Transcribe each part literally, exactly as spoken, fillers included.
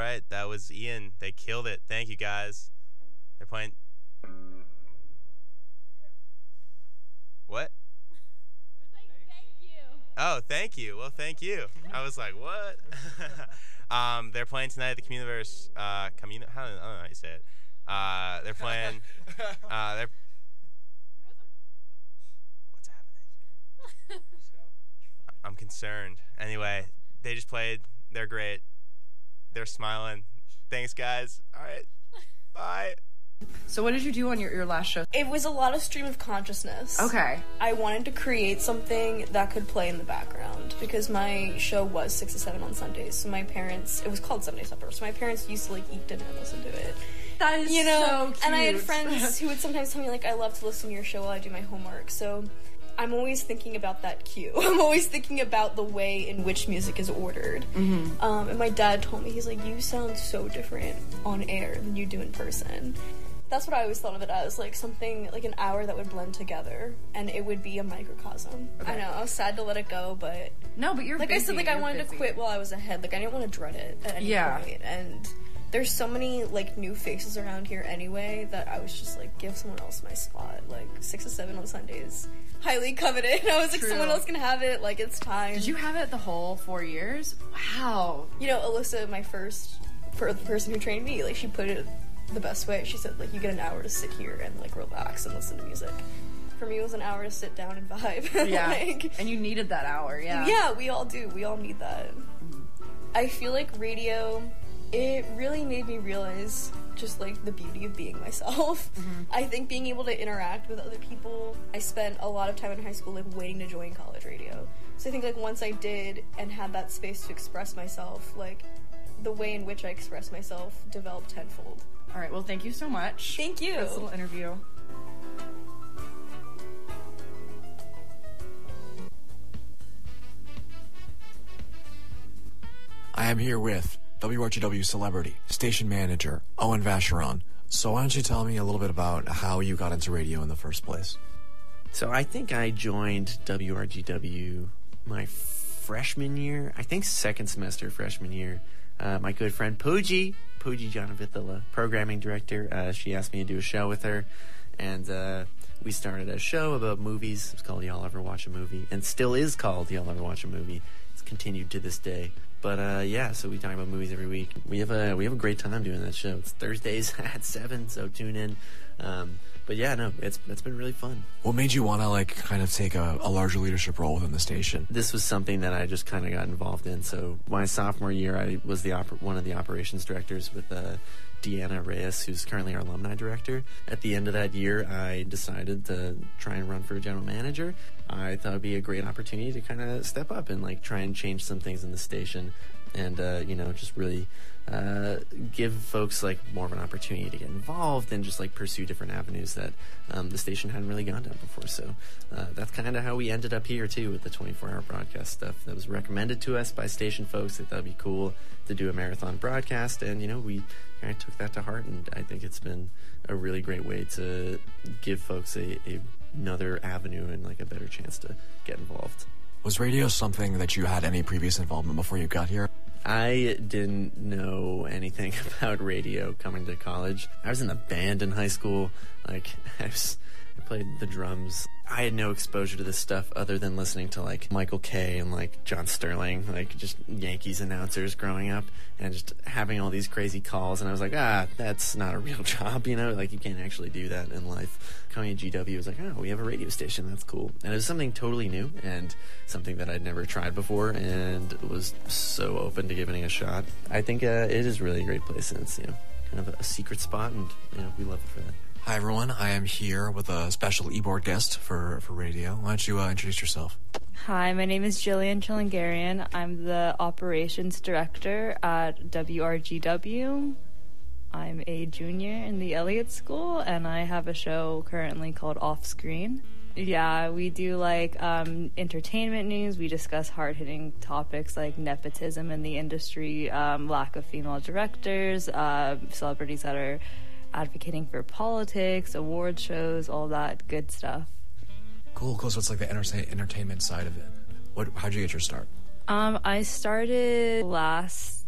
right, that was Ian. They killed it. Thank you, guys. They're playing. What? Thank you. Oh, thank you. Well, thank you. I was like, what? um, they're playing tonight at the Communiverse. Uh, Commun- I don't know how you say it. Uh, they're playing. Uh, they're. What's happening? I'm concerned. Anyway, they just played. They're great. They're smiling. Thanks, guys. All right. Bye. So what did you do on your, your last show? It was a lot of stream of consciousness. Okay. I wanted to create something that could play in the background because my show was six to seven on Sundays. So my parents, it was called Sunday Supper. So my parents used to like eat dinner and listen to it. That is you know, so cute. And I had friends who would sometimes tell me like, I love to listen to your show while I do my homework. So I'm always thinking about that cue. I'm always thinking about the way in which music is ordered. Mm-hmm. Um, and my dad told me, he's like, you sound so different on air than you do in person. That's what I always thought of it as, like something, like an hour that would blend together, and it would be a microcosm. Okay. I know, I was sad to let it go, but... No, but you're Like busy. I said, like I you're wanted busy. to quit while I was ahead. Like I didn't want to dread it at any Yeah. point. And there's so many, like, new faces around here anyway that I was just like, give someone else my spot. Like, six to seven on Sundays. Highly coveted. I was like, True. someone else can have it. Like, it's time. Did you have it the whole four years? Wow. You know, Alyssa, my first, for the person who trained me, like, she put it the best way. She said, like, you get an hour to sit here and, like, relax and listen to music. For me, it was an hour to sit down and vibe. Yeah. like, And you needed that hour, yeah. yeah, we all do. We all need that. I feel like radio, it really made me realize just, like, the beauty of being myself. Mm-hmm. I think being able to interact with other people, I spent a lot of time in high school, like, waiting to join college radio. So I think, like, once I did and had that space to express myself, like, the way in which I express myself developed tenfold. All right, well, thank you so much. Thank you. For this little interview. I am here with W R G W celebrity, station manager, Owen Vacheron. So why don't you tell me a little bit about how you got into radio in the first place? So I think I joined W R G W my freshman year, I think second semester freshman year. Uh, my good friend Pooji, Pooji Janavithala, programming director, uh, she asked me to do a show with her, and uh, we started a show about movies. It's called Y'all Ever Watch a Movie, and still is called Y'all Ever Watch a Movie. It's continued to this day. But uh, yeah, so we talk about movies every week. We have a we have a great time doing that show. It's Thursdays at seven, so tune in. Um, but yeah, no, it's it's been really fun. What made you want to like kind of take a, a larger leadership role within the station? This was something that I just kind of got involved in. So my sophomore year, I was the oper- one of the operations directors with uh, Deanna Reyes, who's currently our alumni director. At the end of that year, I decided to try and run for a general manager. I thought it'd be a great opportunity to kind of step up and like try and change some things in the station, and uh, you know, just really uh, give folks like more of an opportunity to get involved and just like pursue different avenues that um, the station hadn't really gone down before. So uh, that's kind of how we ended up here too, with the twenty-four hour broadcast stuff that was recommended to us by station folks. They thought it'd be cool to do a marathon broadcast, and you know, we kind of took that to heart, and I think it's been a really great way to give folks a, a another avenue and like a better chance to get involved. Was radio something that you had any previous involvement before you got here? I didn't know anything about radio coming to college. I was in the band in high school. Like, I was, I played the drums. I had no exposure to this stuff other than listening to like Michael Kay and like John Sterling, like just Yankees announcers growing up, and just having all these crazy calls. And I was like, ah, that's not a real job, you know? Like, you can't actually do that in life. Coming to G W was like, oh, we have a radio station. That's cool. And it was something totally new and something that I'd never tried before, and was so open to giving it a shot. I think uh, it is really a great place, and it's, you know, kind of a secret spot, and you know, we love it for that. Hi everyone, I am here with a special e-board guest for, for radio. Why don't you uh, introduce yourself? Hi, my name is Jillian Chilingarian. I'm the operations director at W R G W. I'm a junior in the Elliott School, and I have a show currently called Off Screen. Yeah, we do like um, entertainment news. We discuss hard-hitting topics like nepotism in the industry, um, lack of female directors, uh, celebrities that are advocating for politics, award shows, all that good stuff. Cool, cool. So it's like the enter- entertainment side of it. What? How'd you get your start? Um, I started last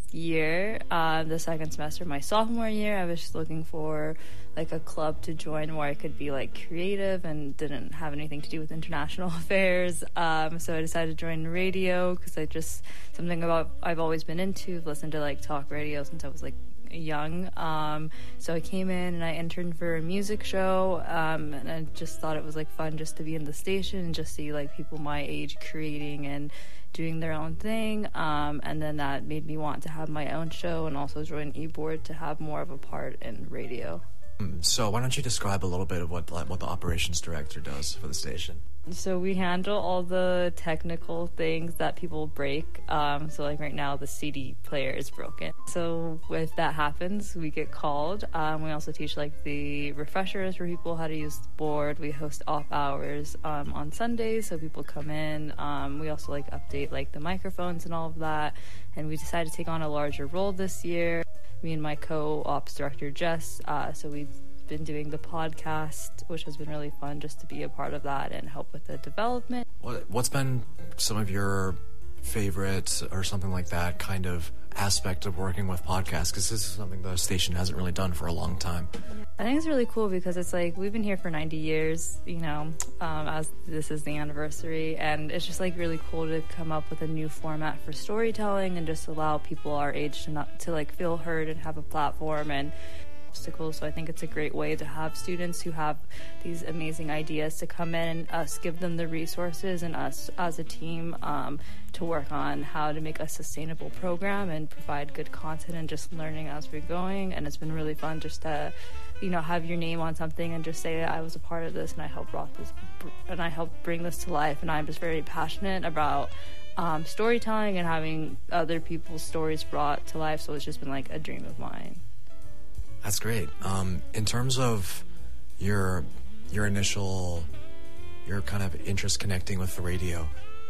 year, uh, the second semester, my sophomore year. I was just looking for like a club to join where I could be like creative and didn't have anything to do with international affairs. Um, so I decided to join radio because I just something about I've always been into, listened to like talk radio since I was like young. Um, so I came in and I interned for a music show, um, and I just thought it was like fun just to be in the station and just see like people my age creating and doing their own thing, um, and then that made me want to have my own show and also join eBoard to have more of a part in radio. So why don't you describe a little bit of what like, what the operations director does for the station? So we handle all the technical things that people break. Um, so like right now the C D player is broken. So if that happens, we get called. Um, we also teach like the refreshers for people how to use the board. We host off hours um, on Sundays, so people come in. Um, we also like update like the microphones and all of that. And we decided to take on a larger role this year. Me and my co-ops director Jess. Uh, so we. Been doing the podcast, which has been really fun just to be a part of that and help with the development. What, what's been some of your favorite or something like that kind of aspect of working with podcasts? Because this is something the station hasn't really done for a long time. I think it's really cool because it's like we've been here for ninety years, you know, um, as this is the anniversary, and it's just like really cool to come up with a new format for storytelling and just allow people our age to not to like feel heard and have a platform and obstacles. So I think it's a great way to have students who have these amazing ideas to come in and us give them the resources and us as a team um, to work on how to make a sustainable program and provide good content and just learning as we're going. And it's been really fun just to, you know, have your name on something and just say I was a part of this and I helped brought this and I helped bring this to life. And I'm just very passionate about um, storytelling and having other people's stories brought to life. So it's just been like a dream of mine. That's great. Um, in terms of your your initial, your kind of interest connecting with the radio,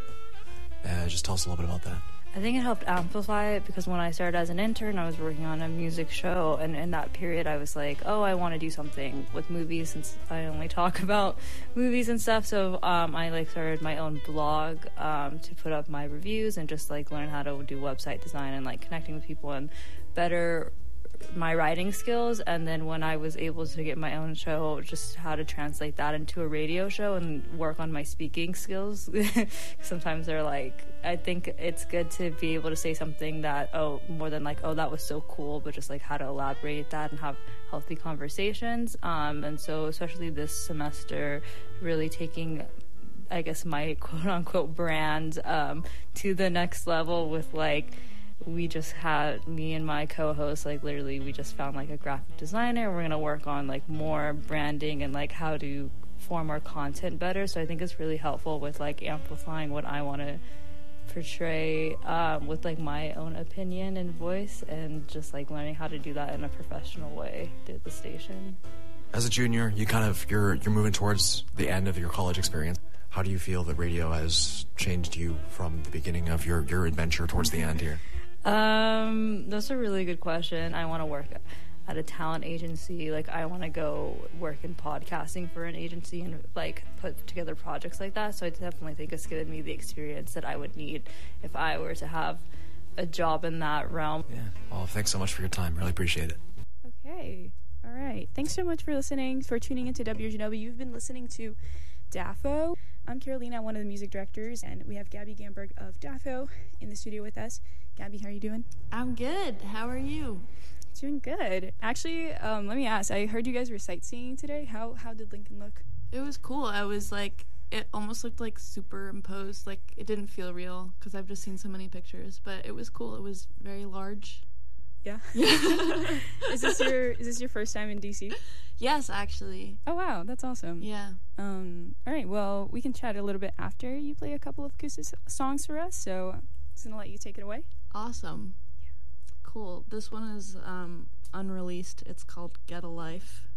uh, just tell us a little bit about that. I think it helped amplify it because when I started as an intern, I was working on a music show, and in that period I was like, oh, I want to do something with movies since I only talk about movies and stuff. So um, I like started my own blog um, to put up my reviews and just like learn how to do website design and like connecting with people and better my writing skills. And then when I was able to get my own show, just how to translate that into a radio show and work on my speaking skills. Sometimes they're like, I think it's good to be able to say something that, oh, more than like, oh, that was so cool, but just like how to elaborate that and have healthy conversations. Um, and so especially this semester, really taking, I guess, my quote unquote brand um, to the next level with like, we just had me and my co-host like literally we just found like a graphic designer. We're gonna work on like more branding and like how to form our content better. So I think it's really helpful with like amplifying what I want to portray um, with like my own opinion and voice, and just like learning how to do that in a professional way at the station. As a junior, you kind of you're you're moving towards the end of your college experience. How do you feel that radio has changed you from the beginning of your your adventure towards the end here? Um, that's a really good question. I want to work at a talent agency. Like, I want to go work in podcasting for an agency and, like, put together projects like that. So I definitely think it's given me the experience that I would need if I were to have a job in that realm. Yeah. Well, thanks so much for your time. Really appreciate it. Okay. All right. Thanks so much for listening, for tuning into W R G W. You've been listening to D A F O. I'm Carolina, one of the music directors, and we have Gabby Gamberg of D A F O in the studio with us. Gabby, how are you doing? I'm good. How are you? Doing good. Actually, um, let me ask. I heard you guys were sightseeing today. How how did Lincoln look? It was cool. I was like, it almost looked like superimposed. Like, it didn't feel real because I've just seen so many pictures. But it was cool. It was very large. Yeah. is this your is this your first time in D C? Yes, actually. Oh wow, that's awesome. Yeah. Um. All right. Well, we can chat a little bit after you play a couple of acoustic songs for us. So I'm just gonna let you take it away. Awesome. Yeah. Cool. This one is um unreleased. It's called Get a Life.